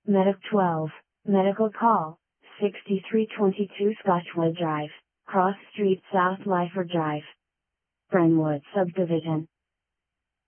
Medic 12, Medical Call, 6322 Scotchwood Drive, Cross Street South Lyford Drive. Brentwood Subdivision.